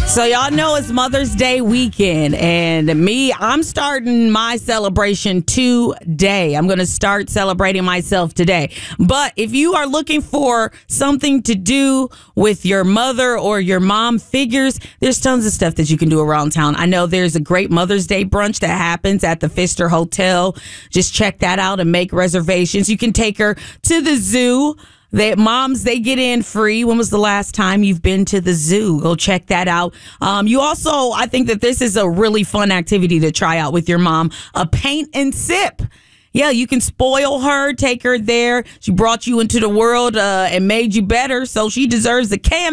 So y'all know it's Mother's Day weekend, and I'm starting my celebration today. I'm going to start celebrating myself today. But if you are looking for something to do with your mother or your mom figures, there's tons of stuff that you can do around town. I know there's a great Mother's Day brunch that happens at the Pfister Hotel. Just check that out and make reservations. You can take her to the zoo. Moms, they get in free. When was the last time you've been to the zoo? Go check that out. You also, I think that this is a really fun activity to try out with your mom. A paint and sip. Yeah, you can spoil her, take her there. She brought you into the world and made you better, so she deserves a canvas.